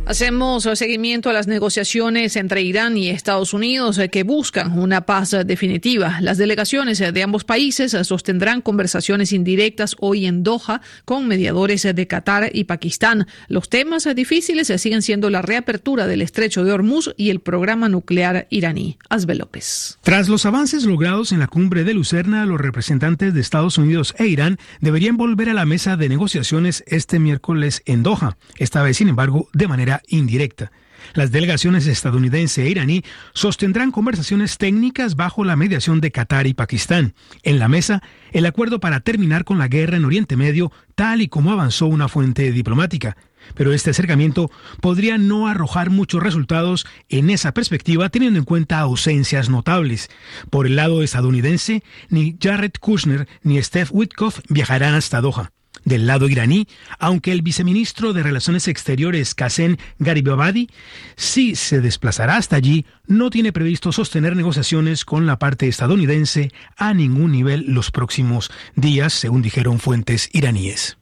Hacemos seguimiento a las negociaciones entre Irán y Estados Unidos que buscan una paz definitiva. Las delegaciones de ambos países sostendrán conversaciones indirectas hoy en Doha con mediadores de Qatar y Pakistán. Los temas difíciles siguen siendo la reapertura del estrecho de Hormuz y el programa nuclear iraní. Asbel López. Tras los avances logrados en la cumbre de Lucerna, los representantes de Estados Unidos e Irán deberían volver a la mesa de negociaciones este miércoles en Doha, esta vez, sin embargo, de manera indirecta. Las delegaciones estadounidense e iraní sostendrán conversaciones técnicas bajo la mediación de Qatar y Pakistán. En la mesa, el acuerdo para terminar con la guerra en Oriente Medio, tal y como avanzó una fuente diplomática. Pero este acercamiento podría no arrojar muchos resultados en esa perspectiva, teniendo en cuenta ausencias notables. Por el lado estadounidense, ni Jared Kushner ni Steve Witkoff viajarán hasta Doha. Del lado iraní, aunque el viceministro de Relaciones Exteriores, Qasem Garibabadi, sí se desplazará hasta allí, no tiene previsto sostener negociaciones con la parte estadounidense a ningún nivel los próximos días, según dijeron fuentes iraníes.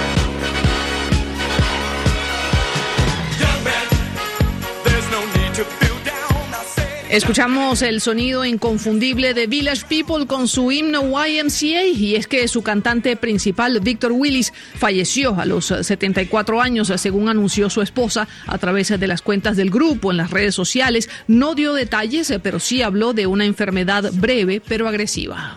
Escuchamos el sonido inconfundible de Village People con su himno YMCA, y es que su cantante principal, Victor Willis, falleció a los 74 años, según anunció su esposa a través de las cuentas del grupo en las redes sociales. No dio detalles, pero sí habló de una enfermedad breve pero agresiva.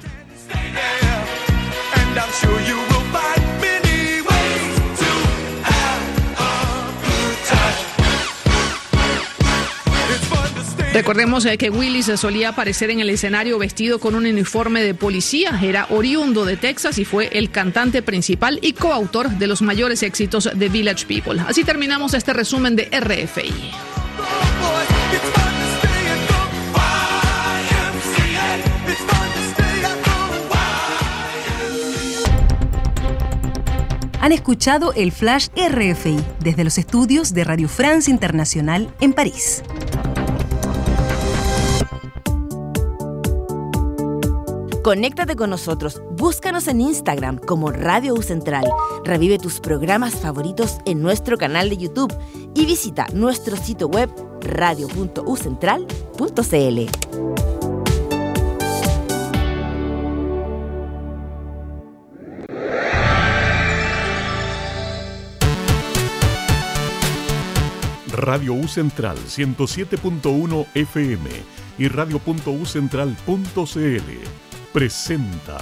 Recordemos que Willis solía aparecer en el escenario vestido con un uniforme de policía. Era oriundo de Texas y fue el cantante principal y coautor de los mayores éxitos de Village People. Así terminamos este resumen de RFI. Han escuchado el Flash RFI desde los estudios de Radio France Internacional en París. Conéctate con nosotros, búscanos en Instagram como Radio U Central, revive tus programas favoritos en nuestro canal de YouTube y visita nuestro sitio web radio.ucentral.cl. Radio U Central 107.1 FM y radio.ucentral.cl presenta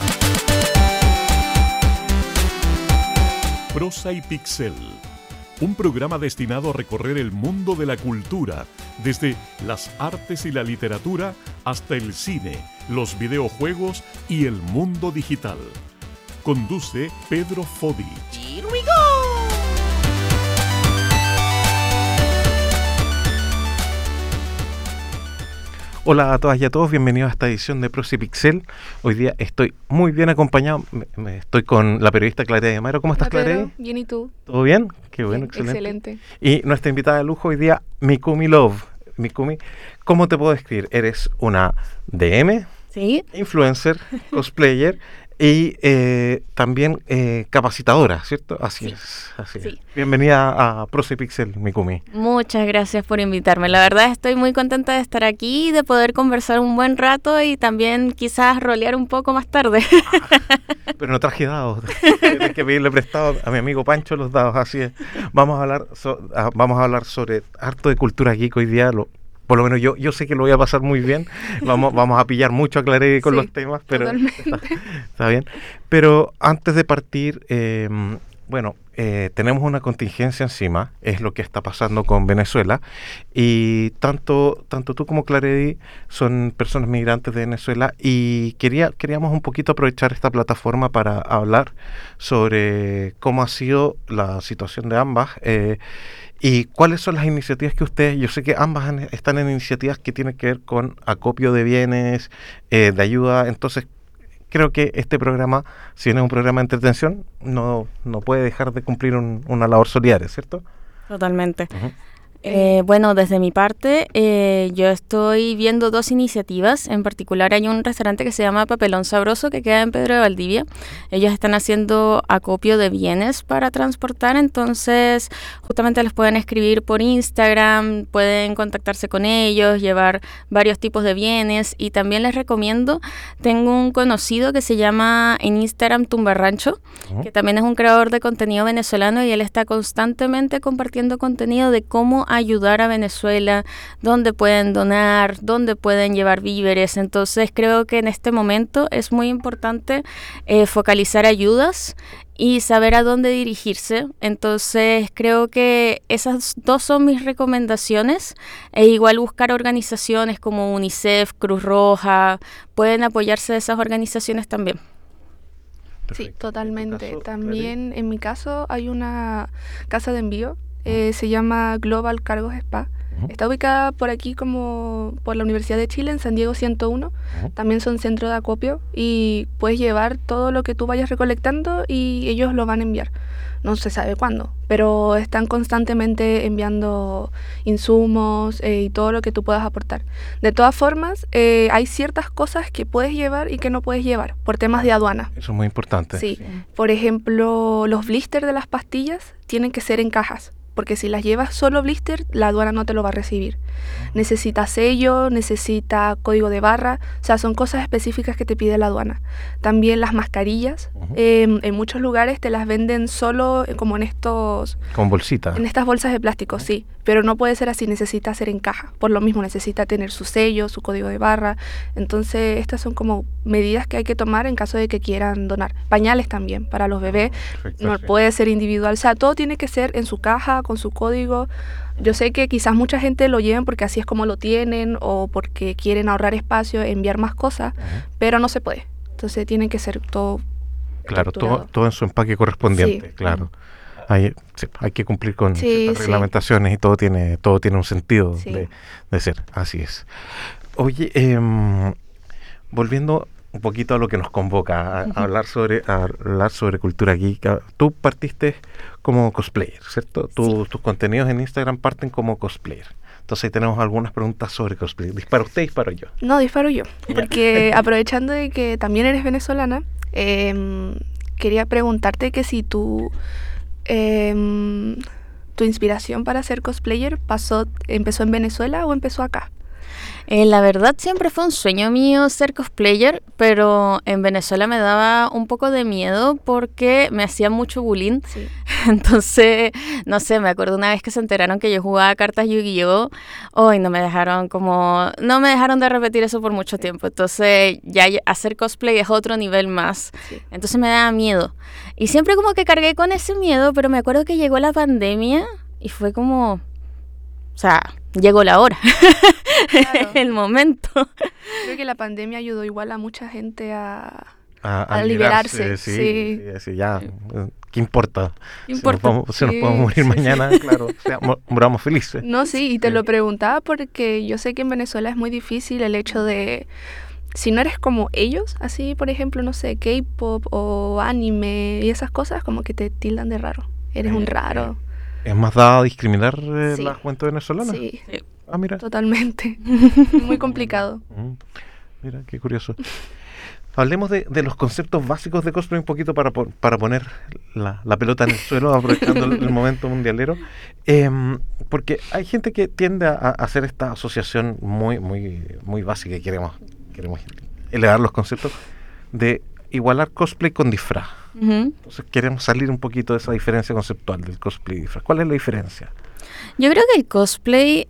Prosa y Pixel, un programa destinado a recorrer el mundo de la cultura, desde las artes y la literatura hasta el cine, los videojuegos y el mundo digital. Conduce Pedro Fodi. Here we go. Hola a todas y a todos, bienvenidos a esta edición de Prosa y Pixel. Hoy día estoy muy bien acompañado, estoy con la periodista Claredia Amaro. ¿Cómo estás, Claredia? Bien, ¿y tú? ¿Todo bien? Qué bueno, bien, excelente. Y nuestra invitada de lujo hoy día, Mikumi Love. Mikumi, ¿cómo te puedo describir? Eres una DM, ¿sí? Influencer, cosplayer y también capacitadora, ¿cierto? Así sí. es, así sí. es. Bienvenida a Prosa y Pixel, Mikumi. Muchas gracias por invitarme. La verdad estoy muy contenta de estar aquí, de poder conversar un buen rato y también quizás rolear un poco más tarde. Pero no traje dados, tienes que pedirle prestado a mi amigo Pancho los dados, así es. Vamos a hablar sobre harto de cultura geek hoy día. Por lo menos yo sé que lo voy a pasar muy bien. Vamos a pillar mucho a Claredia con los temas, pero está bien. Pero antes de partir, tenemos una contingencia encima, es lo que está pasando con Venezuela, y tanto tú como Claredia son personas migrantes de Venezuela, y queríamos un poquito aprovechar esta plataforma para hablar sobre cómo ha sido la situación de ambas, y cuáles son las iniciativas que ustedes, yo sé que ambas están en iniciativas que tienen que ver con acopio de bienes, de ayuda. Entonces creo que este programa, si bien es un programa de entretención, no puede dejar de cumplir una labor solidaria, ¿cierto? Totalmente. Bueno, desde mi parte, yo estoy viendo 2 iniciativas. En particular, hay un restaurante que se llama Papelón Sabroso, que queda en Pedro de Valdivia. Ellos están haciendo acopio de bienes para transportar, entonces justamente les pueden escribir por Instagram, pueden contactarse con ellos, llevar varios tipos de bienes. Y también les recomiendo, tengo un conocido que se llama en Instagram Tumbarrancho, que también es un creador de contenido venezolano, y él está constantemente compartiendo contenido de cómo ayudar a Venezuela, dónde pueden donar, dónde pueden llevar víveres. Entonces creo que en este momento es muy importante focalizar ayudas y saber a dónde dirigirse. Entonces creo que esas 2 son mis recomendaciones, e igual buscar organizaciones como UNICEF, Cruz Roja, pueden apoyarse de esas organizaciones también. Sí, totalmente. También en mi caso hay una casa de envío, se llama Global Cargos Spa. Está ubicada por aquí como por la Universidad de Chile, en San Diego 101. También son centro de acopio y puedes llevar todo lo que tú vayas recolectando y ellos lo van a enviar. No se sabe cuándo, pero están constantemente enviando insumos y todo lo que tú puedas aportar. De todas formas, hay ciertas cosas que puedes llevar y que no puedes llevar por temas de aduana. Eso es muy importante. Sí. Por ejemplo, los blisters de las pastillas tienen que ser en cajas, porque si las llevas solo blister, la aduana no te lo va a recibir. Necesita sello, necesita código de barra, o sea, son cosas específicas que te pide la aduana. También las mascarillas, en muchos lugares te las venden solo como en estos... Con bolsitas. En estas bolsas de plástico, sí, pero no puede ser así, necesita ser en caja. Por lo mismo, necesita tener su sello, su código de barra. Entonces, estas son como medidas que hay que tomar en caso de que quieran donar. Pañales también, para los bebés, no puede ser individual, o sea, todo tiene que ser en su caja, con su código. Yo sé que quizás mucha gente lo lleven porque así es como lo tienen o porque quieren ahorrar espacio, enviar más cosas, pero no se puede. Entonces tiene que ser todo. Claro, todo en su empaque correspondiente, sí. Claro. Hay que cumplir con ciertas reglamentaciones y todo tiene un sentido de ser. Así es. Oye, volviendo un poquito a lo que nos convoca, a hablar sobre cultura geek. Tú partiste como cosplayer, ¿cierto? Tus contenidos en Instagram parten como cosplayer. Entonces ahí tenemos algunas preguntas sobre cosplay. ¿Dispara usted, disparo yo? No, disparo yo. Porque aprovechando de que también eres venezolana, quería preguntarte que si tu inspiración para ser cosplayer empezó en Venezuela o empezó acá. La verdad siempre fue un sueño mío ser cosplayer, pero en Venezuela me daba un poco de miedo porque me hacían mucho bullying. Sí. Entonces, no sé, me acuerdo una vez que se enteraron que yo jugaba cartas Yu-Gi-Oh! Hoy no me dejaron de repetir eso por mucho tiempo. Entonces, ya hacer cosplay es otro nivel más. Sí. Entonces me daba miedo. Y siempre como que cargué con ese miedo, pero me acuerdo que llegó la pandemia y fue como... O sea, llegó la hora, claro. El momento. Creo que la pandemia ayudó igual a mucha gente a liberarse. Sí, ya, ¿qué importa? Si nos podemos morir mañana, claro, moramos felices. No, sí, y te lo preguntaba porque yo sé que en Venezuela es muy difícil el hecho de... Si no eres como ellos, así, por ejemplo, no sé, K-pop o anime y esas cosas, como que te tildan de raro. Eres un raro. ¿Es más dado a discriminar la juventud venezolana? Sí, mira. Totalmente. Muy complicado. Mira, qué curioso. Hablemos de los conceptos básicos de cosplay un poquito para poner la pelota en el suelo, aprovechando el momento mundialero. Porque hay gente que tiende a hacer esta asociación muy, muy, muy básica y queremos elevar los conceptos de igualar cosplay con disfraz. Entonces queremos salir un poquito de esa diferencia conceptual del cosplay y disfraz. ¿Cuál es la diferencia? Yo creo que el cosplay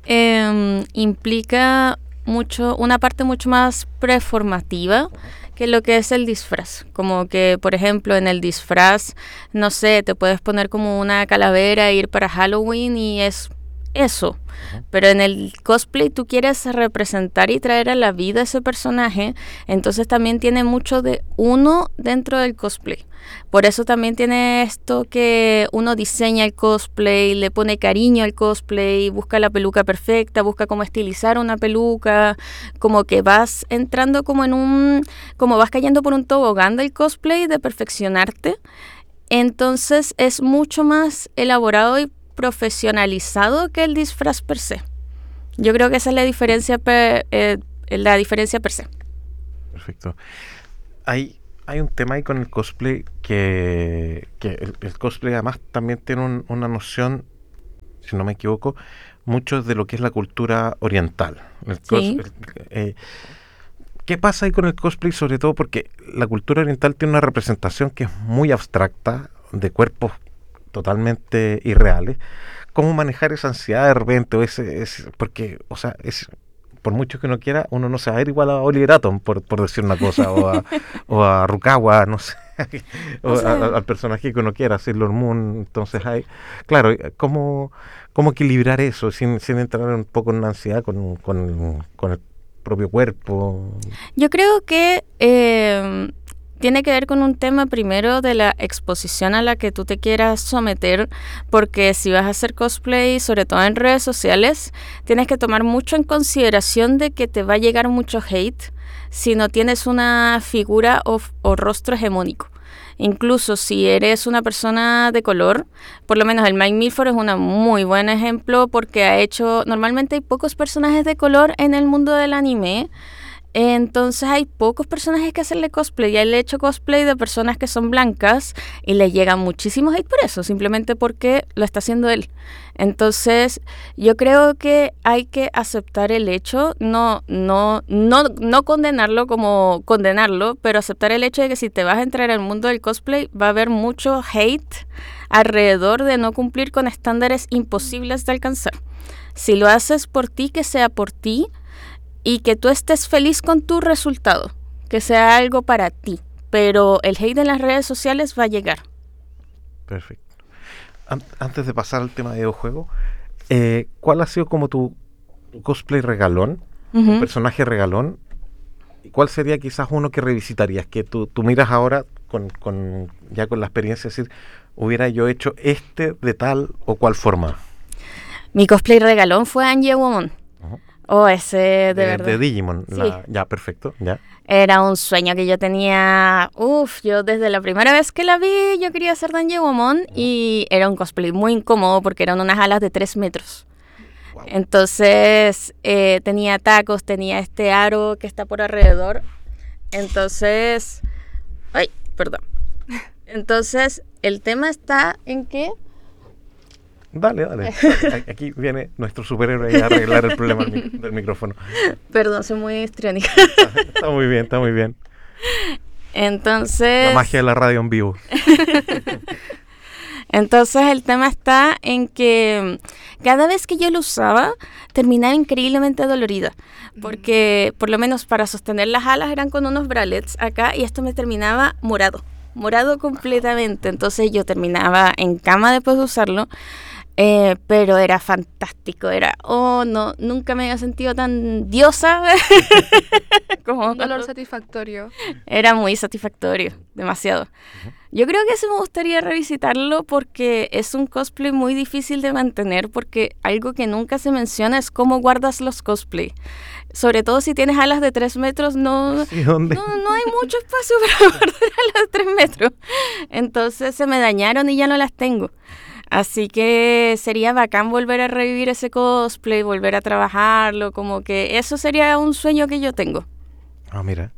implica una parte mucho más performativa que lo que es el disfraz. Como que, por ejemplo, en el disfraz, no sé, te puedes poner como una calavera e ir para Halloween y es eso. Pero en el cosplay tú quieres representar y traer a la vida ese personaje, entonces también tiene mucho de uno dentro del cosplay. Por eso también tiene esto que uno diseña el cosplay, le pone cariño al cosplay, busca la peluca perfecta, busca cómo estilizar una peluca, como que vas entrando como vas cayendo por un tobogán del cosplay, de perfeccionarte. Entonces es mucho más elaborado y profesionalizado que el disfraz per se. Yo creo que esa es la diferencia per se. Perfecto. Hay un tema ahí con el cosplay que el cosplay además también tiene una noción, si no me equivoco, mucho de lo que es la cultura oriental. ¿Qué pasa ahí con el cosplay? Sobre todo porque la cultura oriental tiene una representación que es muy abstracta, de cuerpos totalmente irreales. ¿Cómo manejar esa ansiedad de repente? Porque, o sea, por mucho que uno quiera, uno no se va a ver igual a Oliver Atom, por decir una cosa, o a Rukawa, no sé, al personaje que uno quiera, Sailor Moon. Entonces claro, ¿cómo equilibrar eso sin entrar un poco en una ansiedad con el propio cuerpo? Yo creo que tiene que ver con un tema primero de la exposición a la que tú te quieras someter, porque si vas a hacer cosplay, sobre todo en redes sociales, tienes que tomar mucho en consideración de que te va a llegar mucho hate si no tienes una figura o rostro hegemónico. Incluso si eres una persona de color, por lo menos el Mike Milford es un muy buen ejemplo porque normalmente hay pocos personajes de color en el mundo del anime. Entonces hay pocos personajes que hacerle cosplay y él le ha hecho cosplay de personas que son blancas y le llega muchísimo hate por eso, simplemente porque lo está haciendo él. Entonces yo creo que hay que aceptar el hecho, no condenarlo como condenarlo, pero aceptar el hecho de que si te vas a entrar al mundo del cosplay va a haber mucho hate alrededor de no cumplir con estándares imposibles de alcanzar. Si lo haces por ti, que sea por ti, y que tú estés feliz con tu resultado, que sea algo para ti, pero el hate en las redes sociales va a llegar. Perfecto. Antes de pasar al tema de videojuegos, ¿cuál ha sido como tu cosplay regalón, un personaje regalón? ¿Cuál sería quizás uno que revisitarías, que tú miras ahora ya con la experiencia, decir, hubiera yo hecho de tal o cual forma? Mi cosplay regalón fue Angie Woman. Ese de verdad. De Digimon. Sí. Ya, perfecto. Ya. Era un sueño que yo tenía. Yo desde la primera vez que la vi, yo quería ser Danjewomon y era un cosplay muy incómodo porque eran unas alas de 3 metros. Wow. Entonces, tenía tacos, tenía este aro que está por alrededor. Entonces. Perdón. Entonces, el tema está en que. Dale. Aquí viene nuestro superhéroe a arreglar el problema del micrófono. Perdón, soy muy histriónica. Está muy bien. Entonces... La magia de la radio en vivo. Entonces el tema está en que cada vez que yo lo usaba, terminaba increíblemente dolorida. Porque por lo menos para sostener las alas eran con unos bralets acá y esto me terminaba morado completamente. Entonces yo terminaba en cama después de usarlo. Pero era fantástico, nunca me había sentido tan diosa. Como un dolor satisfactorio. Era muy satisfactorio, demasiado. Yo creo que sí me gustaría revisitarlo porque es un cosplay muy difícil de mantener, porque algo que nunca se menciona es cómo guardas los cosplay. Sobre todo si tienes alas de 3 metros, no hay mucho espacio para guardar alas de 3 metros. Entonces se me dañaron y ya no las tengo. Así que sería bacán volver a revivir ese cosplay, volver a trabajarlo, como que eso sería un sueño que yo tengo. Ah, mira.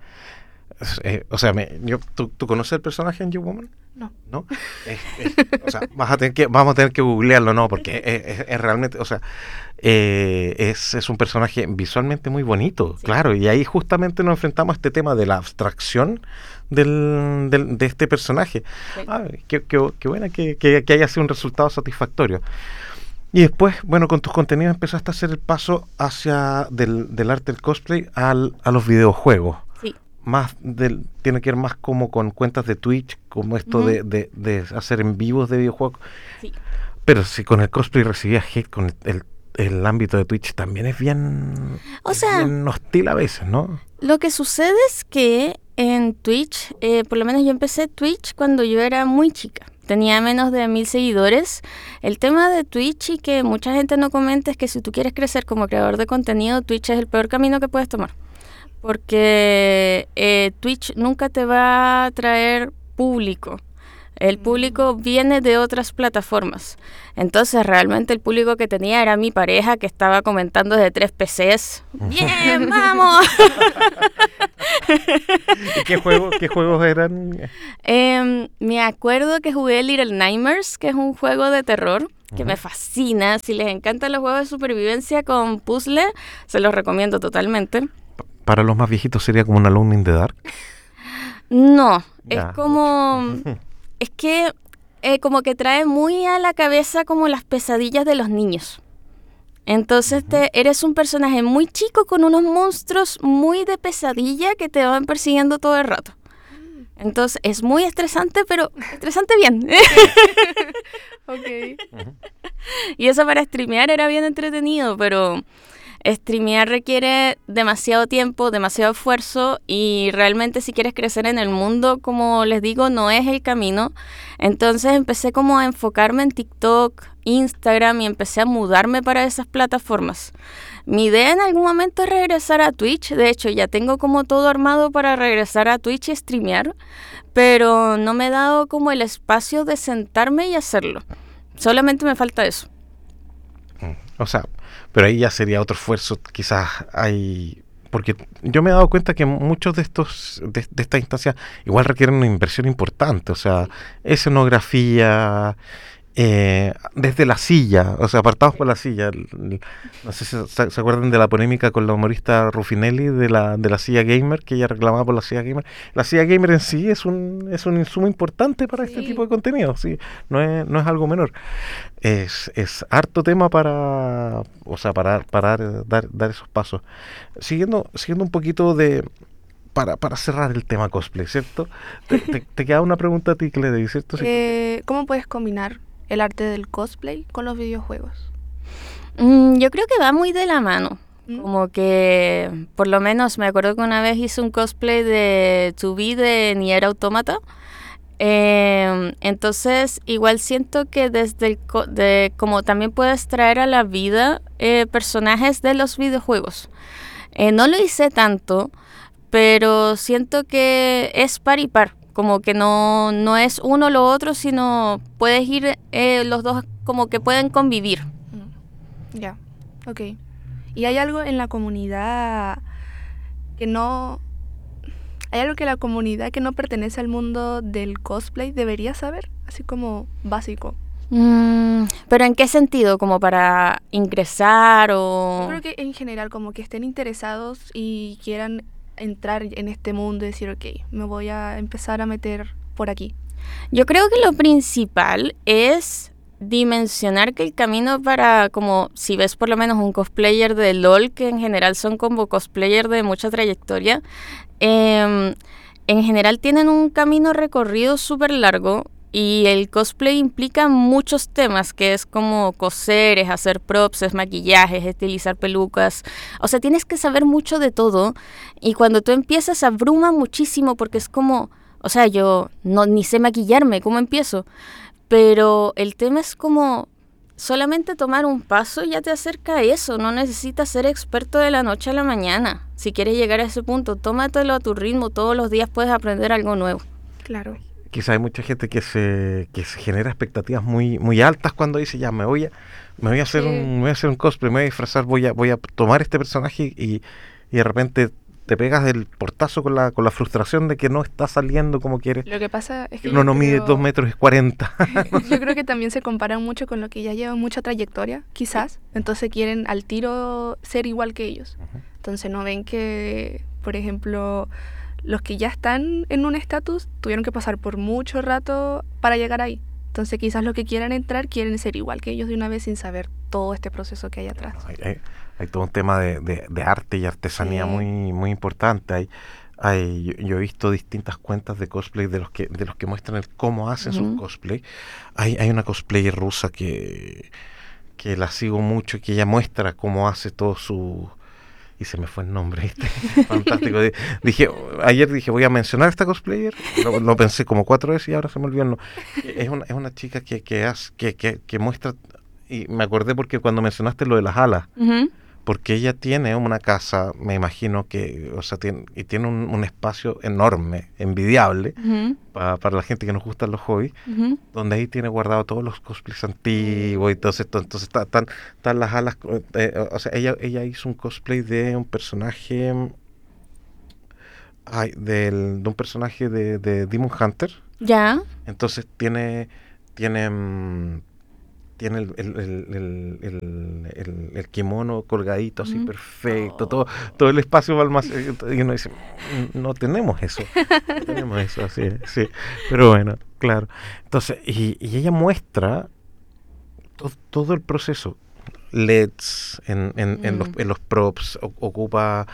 ¿Tú conoces el personaje en You-Woman? No. Vamos a tener que googlearlo, ¿no? Porque es realmente, es un personaje visualmente muy bonito, sí. Claro, y ahí justamente nos enfrentamos a este tema de la abstracción de este personaje. Sí. Qué buena que haya sido un resultado satisfactorio. Y después, bueno, con tus contenidos empezaste a hacer el paso hacia del arte del cosplay a los videojuegos. Sí. Tiene que ver más como con cuentas de Twitch, como esto de hacer en vivos de videojuegos. Sí. Pero si con el cosplay recibías hate con el ámbito de Twitch, también es bien hostil a veces, ¿no? Lo que sucede es que en Twitch, por lo menos yo empecé Twitch cuando yo era muy chica. Tenía menos de 1000 seguidores. El tema de Twitch y que mucha gente no comenta es que si tú quieres crecer como creador de contenido, Twitch es el peor camino que puedes tomar. Porque Twitch nunca te va a traer público. El público viene de otras plataformas. Entonces, realmente el público que tenía era mi pareja, que estaba comentando desde 3 PCs. ¡Bien, vamos! ¿Y qué juegos eran? Me acuerdo que jugué Little Nightmares, que es un juego de terror que me fascina. Si les encantan los juegos de supervivencia con puzzle, se los recomiendo totalmente. Para los más viejitos sería como un Alone in the Dark. No, Ya. es como... Es que como que trae muy a la cabeza como las pesadillas de los niños. Entonces eres un personaje muy chico con unos monstruos muy de pesadilla que te van persiguiendo todo el rato. Entonces es muy estresante, pero estresante bien. Ok. Y eso para streamear era bien entretenido, pero streamear requiere demasiado tiempo, demasiado esfuerzo, y realmente si quieres crecer en el mundo, como les digo, no es el camino. Entonces empecé como a enfocarme en TikTok, Instagram, y empecé a mudarme para esas plataformas. Mi idea en algún momento es regresar a Twitch. De hecho, ya tengo como todo armado para regresar a Twitch y streamear, pero no me he dado como el espacio de sentarme y hacerlo. Solamente me falta eso. O sea, pero ahí ya sería otro esfuerzo, quizás hay... Porque yo me he dado cuenta que muchos de estas instancias igual requieren una inversión importante, o sea, escenografía, desde la silla, o sea, apartados por la silla. No sé si se acuerdan de la polémica con la humorista Ruffinelli de la silla gamer, que ella reclamaba por la silla gamer. La silla gamer en sí es un insumo importante para este tipo de contenido, sí, no es algo menor. Es harto tema para dar esos pasos. Siguiendo un poquito para cerrar el tema cosplay, ¿cierto? Te queda una pregunta a ti, Claire, ¿cierto? Sí. ¿Cómo puedes combinar el arte del cosplay con los videojuegos? Yo creo que va muy de la mano. Como que, por lo menos, me acuerdo que una vez hice un cosplay de 2B de Nier Automata. Entonces, igual siento que desde como también puedes traer a la vida personajes de los videojuegos. No lo hice tanto, pero siento que es par y par. Como que no es uno lo otro, sino puedes ir los dos, como que pueden convivir. Ya, ok. ¿Y hay algo en la comunidad que no... ¿Hay algo que la comunidad que no pertenece al mundo del cosplay debería saber? Así como básico. ¿Pero en qué sentido? ¿Como para ingresar o...? Yo creo que en general, como que estén interesados y quieran entrar en este mundo y decir, ok, me voy a empezar a meter por aquí. Yo creo que lo principal es dimensionar que el camino para, como si ves por lo menos un cosplayer de LOL, que en general son como cosplayer de mucha trayectoria, en general tienen un camino recorrido súper largo, y el cosplay implica muchos temas, que es como coser, es hacer props, es maquillajes, estilizar pelucas. O sea, tienes que saber mucho de todo, y cuando tú empiezas abruma muchísimo, porque es como, o sea, yo ni sé maquillarme, ¿cómo empiezo? Pero el tema es como solamente tomar un paso ya te acerca a eso. No necesitas ser experto de la noche a la mañana. Si quieres llegar a ese punto, tómatelo a tu ritmo. Todos los días puedes aprender algo nuevo. Claro. Quizá hay mucha gente que se genera expectativas muy muy altas cuando dice, ya me voy a hacer un cosplay, me voy a disfrazar, voy a tomar este personaje, y de repente te pegas del portazo con la frustración de que no está saliendo como quieres. Lo que pasa es que uno no mide 2 metros y 40. Yo creo que también se comparan mucho con lo que ya llevan mucha trayectoria, quizás. Entonces quieren al tiro ser igual que ellos. Entonces no ven que, por ejemplo, los que ya están en un estatus tuvieron que pasar por mucho rato para llegar ahí. Entonces quizás los que quieran entrar quieren ser igual que ellos de una vez sin saber todo este proceso que hay atrás. Hay todo un tema de arte y artesanía muy importante. Yo he visto distintas cuentas de cosplay de los que muestran cómo hacen sus cosplay. Hay una cosplayer rusa que la sigo mucho, que ella muestra cómo hace todo su... Y se me fue el nombre, ¿viste? Fantástico. Ayer dije, voy a mencionar a esta cosplayer. Lo pensé como 4 veces y ahora se me olvidó. Es una chica que muestra... Y me acordé porque cuando mencionaste lo de las alas, porque ella tiene una casa, me imagino que, o sea, tiene un espacio enorme, envidiable, para la gente que nos gustan los hobbies, donde ahí tiene guardado todos los cosplays antiguos, y entonces están las alas, o sea, ella hizo un cosplay de un personaje, de un personaje de Demon Hunter. Ya. Entonces tiene el kimono colgadito así perfecto, todo el espacio va al más, y uno dice, no tenemos eso, así, sí, pero bueno, claro. Entonces, y ella muestra todo el proceso, LEDs en los props, ocupa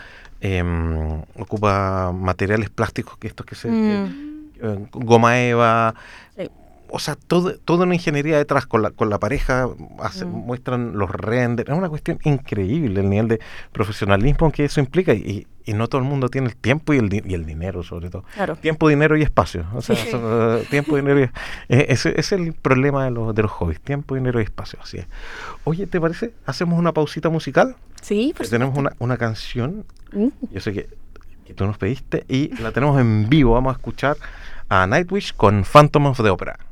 materiales plásticos, que estos que goma eva. Sí. O sea, toda una ingeniería detrás, con la pareja, muestran los renders. Es una cuestión increíble el nivel de profesionalismo que eso implica, y no todo el mundo tiene el tiempo y el dinero, sobre todo. Claro. Tiempo, dinero y espacio. O sea, tiempo, dinero y... ese es el problema de los hobbies, tiempo, dinero y espacio, así es. Oye, ¿te parece? ¿Hacemos una pausita musical? Sí, por supuesto. Tenemos una canción, yo sé que tú nos pediste, y la tenemos en vivo. Vamos a escuchar a Nightwish con Phantom of the Opera.